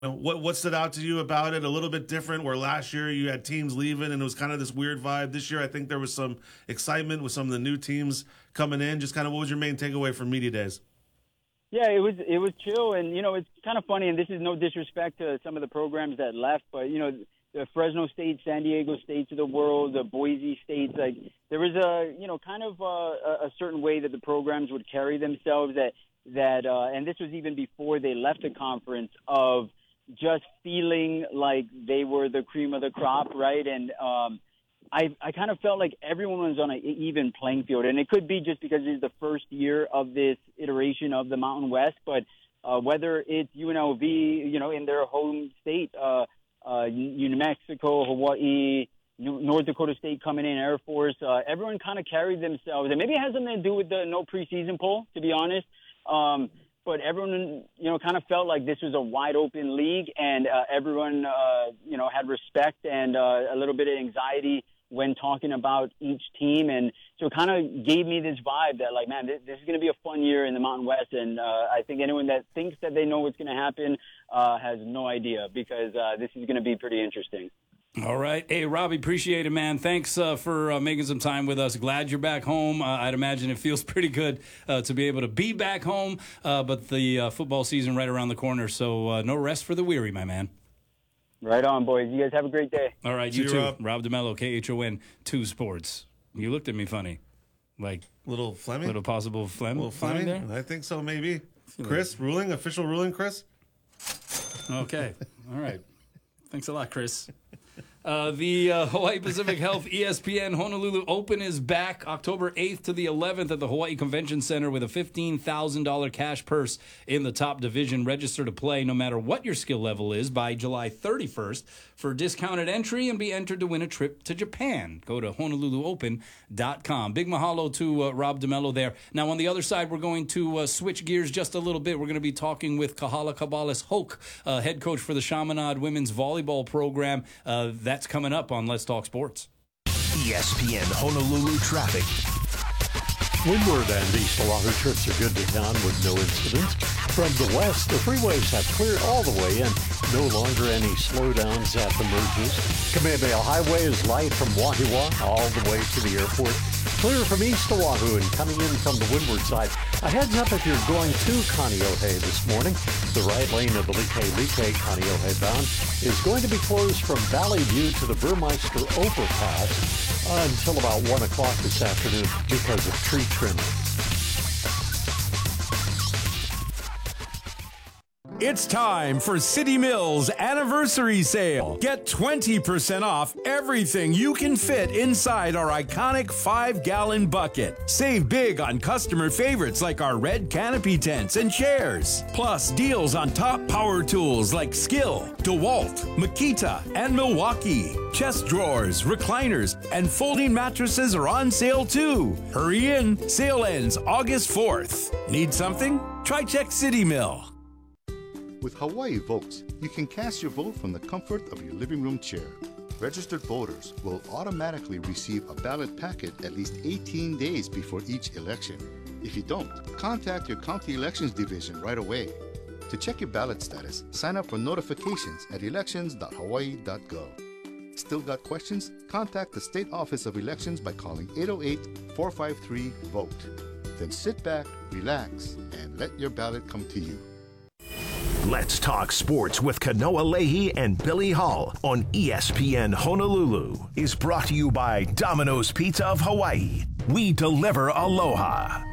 What stood out to you about it? A little bit different, where last year you had teams leaving and it was kind of this weird vibe. This year I think there was some excitement with some of the new teams coming in. Just kind of what was your main takeaway from Media Days? Yeah, it was chill, and it's kind of funny, and this is no disrespect to some of the programs that left, but the Fresno State, San Diego States of the world, the Boise States, like there was a certain way that the programs would carry themselves that and this was even before they left the conference, of just feeling like they were the cream of the crop, right? And I kind of felt like everyone was on an even playing field, and it could be just because it's the first year of this iteration of the Mountain West, but whether it's UNLV, in their home state, New Mexico, Hawaii, North Dakota State coming in, Air Force, everyone kind of carried themselves, and maybe it has something to do with the no preseason poll, to be honest. But everyone, kind of felt like this was a wide open league, and everyone, had respect and a little bit of anxiety when talking about each team. And so it kind of gave me this vibe that, like, man, this is going to be a fun year in the Mountain West. And I think anyone that thinks that they know what's going to happen has no idea, because this is going to be pretty interesting. All right. Hey, Robbie, appreciate it, man. Thanks for making some time with us. Glad you're back home. I'd imagine it feels pretty good to be able to be back home, but the football season right around the corner, so no rest for the weary, my man. Right on, boys. You guys have a great day. All right, you too. Rob DeMello, KHON 2 Sports. You looked at me funny. Like little Fleming? Little possible Fleming there? I think so, maybe. Chris, official ruling, Chris? Okay. All right. Thanks a lot, Chris. The Hawaii Pacific Health ESPN Honolulu Open is back October 8th to the 11th at the Hawaii Convention Center with a $15,000 cash purse in the top division. Register to play no matter what your skill level is by July 31st for discounted entry and be entered to win a trip to Japan. Go to HonoluluOpen.com. Big mahalo to Rob DeMello there. Now, on the other side, we're going to switch gears just a little bit. We're going to be talking with Kahala Cabales Hoke, head coach for the Chaminade women's volleyball program. That's coming up on Let's Talk Sports. ESPN Honolulu traffic. Windward and East Oahu trips are good to town with no incidents. From the west, the freeways have cleared all the way in. No longer any slowdowns at the merges. Kamehameha Highway is light from Wahiwa all the way to the airport. Clear from East Oahu and coming in from the windward side. A heads up if you're going to Kaneohe this morning. The right lane of the Like Kaneohe bound is going to be closed from Valley View to the Burmeister overpass until about 1 o'clock this afternoon because of tree trimming. It's time for City Mills Anniversary Sale. Get 20% off everything you can fit inside our iconic 5-gallon bucket. Save big on customer favorites like our red canopy tents and chairs. Plus deals on top power tools like Skill, DeWalt, Makita, and Milwaukee. Chest drawers, recliners, and folding mattresses are on sale too. Hurry in. Sale ends August 4th. Need something? Try Check City Mill. With Hawaii Votes, you can cast your vote from the comfort of your living room chair. Registered voters will automatically receive a ballot packet at least 18 days before each election. If you don't, contact your county elections division right away. To check your ballot status, sign up for notifications at elections.hawaii.gov. Still got questions? Contact the State Office of Elections by calling 808-453-VOTE. Then sit back, relax, and let your ballot come to you. Let's Talk Sports with Kanoa Leahy and Billy Hall on ESPN Honolulu is brought to you by Domino's Pizza of Hawaii. We deliver aloha.